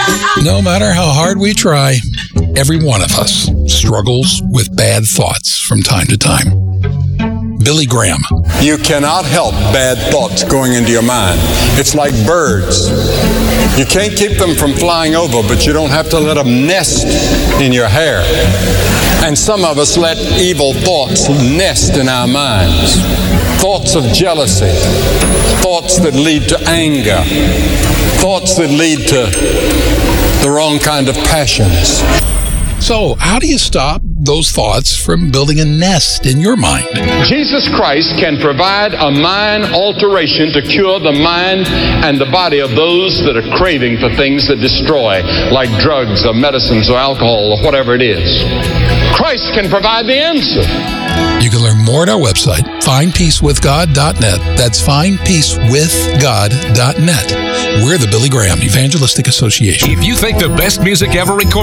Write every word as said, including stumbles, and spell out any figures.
No matter how hard we try, every one of us struggles with bad thoughts from time to time. Billy Graham. You cannot help bad thoughts going into your mind. It's like birds. You can't keep them from flying over, but you don't have to let them nest in your hair. And some of us let evil thoughts nest in our minds. Thoughts of jealousy, thoughts that lead to anger, thoughts that lead to the wrong kind of passions. So, how do you stop those thoughts from building a nest in your mind? Jesus Christ can provide a mind alteration to cure the mind and the body of those that are craving for things that destroy, like drugs or medicines or alcohol or whatever it is. Christ can provide the answer. You can learn more at our website, find peace with god dot net. That's find peace with god dot net. We're the Billy Graham Evangelistic Association. If you think the best music ever recorded